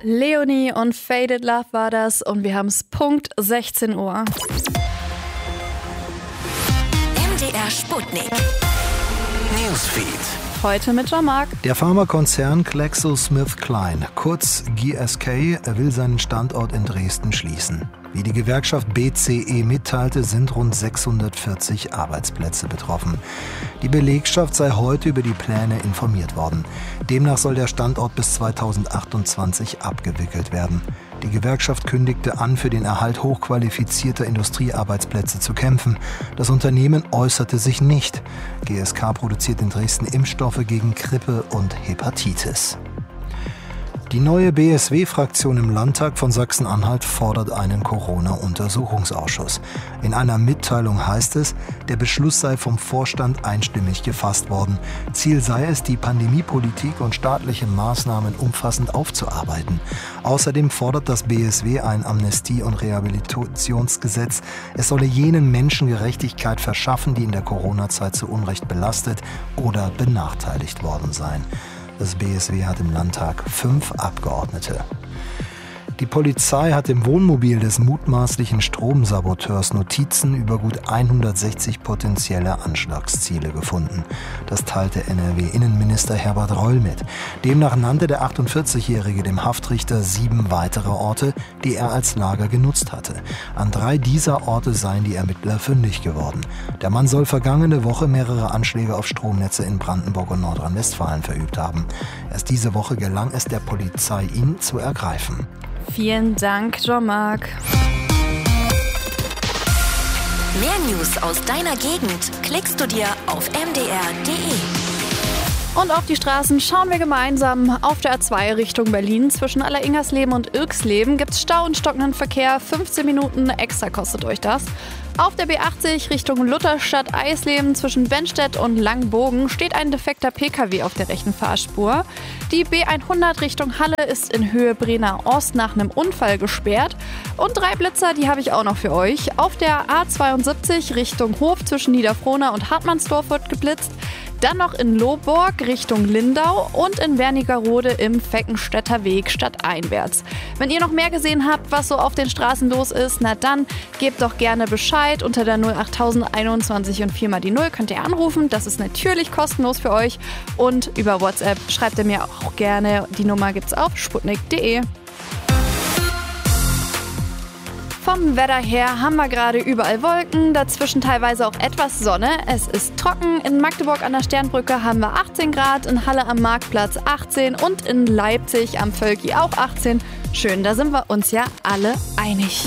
Leonie und Faded Love war das und wir haben es Punkt 16 Uhr. MDR Sputnik Newsfeed. Heute mit Jean-Marc. Der Pharmakonzern GlaxoSmithKline, kurz GSK, will seinen Standort in Dresden schließen. Wie die Gewerkschaft BCE mitteilte, sind rund 640 Arbeitsplätze betroffen. Die Belegschaft sei heute über die Pläne informiert worden. Demnach soll der Standort bis 2028 abgewickelt werden. Die Gewerkschaft kündigte an, für den Erhalt hochqualifizierter Industriearbeitsplätze zu kämpfen. Das Unternehmen äußerte sich nicht. GSK produziert in Dresden Impfstoffe gegen Grippe und Hepatitis. Die neue BSW-Fraktion im Landtag von Sachsen-Anhalt fordert einen Corona-Untersuchungsausschuss. In einer Mitteilung heißt es, der Beschluss sei vom Vorstand einstimmig gefasst worden. Ziel sei es, die Pandemiepolitik und staatliche Maßnahmen umfassend aufzuarbeiten. Außerdem fordert das BSW ein Amnestie- und Rehabilitationsgesetz. Es solle jenen Menschen Gerechtigkeit verschaffen, die in der Corona-Zeit zu Unrecht belastet oder benachteiligt worden seien. Das BSW hat im Landtag 5 Abgeordnete. Die Polizei hat im Wohnmobil des mutmaßlichen Stromsaboteurs Notizen über gut 160 potenzielle Anschlagsziele gefunden. Das teilte NRW-Innenminister Herbert Reul mit. Demnach nannte der 48-Jährige dem Haftrichter 7 weitere Orte, die er als Lager genutzt hatte. An 3 dieser Orte seien die Ermittler fündig geworden. Der Mann soll vergangene Woche mehrere Anschläge auf Stromnetze in Brandenburg und Nordrhein-Westfalen verübt haben. Erst diese Woche gelang es der Polizei, ihn zu ergreifen. Vielen Dank, Jean-Marc. Mehr News aus deiner Gegend klickst du dir auf mdr.de. Und auf die Straßen schauen wir gemeinsam. Auf der A2 Richtung Berlin zwischen Alleringersleben und Irksleben gibt es Stau und stockenden Verkehr. 15 Minuten extra kostet euch das. Auf der B80 Richtung Lutherstadt-Eisleben zwischen Bennstedt und Langbogen steht ein defekter PKW auf der rechten Fahrspur. Die B100 Richtung Halle ist in Höhe Brenner Ost nach einem Unfall gesperrt. Und 3 Blitzer, die habe ich auch noch für euch. Auf der A72 Richtung Hof zwischen Niederfrohna und Hartmannsdorf wird geblitzt. Dann noch in Lohborg Richtung Lindau und in Wernigerode im Feckenstädter Weg stadteinwärts. Wenn ihr noch mehr gesehen habt, was so auf den Straßen los ist, na dann gebt doch gerne Bescheid. Unter der 08021 und 4 mal die 0 könnt ihr anrufen. Das ist natürlich kostenlos für euch. Und über WhatsApp schreibt ihr mir auch gerne. Die Nummer gibt's auf sputnik.de. Vom Wetter her haben wir gerade überall Wolken, dazwischen teilweise auch etwas Sonne. Es ist trocken. In Magdeburg an der Sternbrücke haben wir 18 Grad, in Halle am Marktplatz 18 und in Leipzig am Völki auch 18. Schön, da sind wir uns ja alle einig.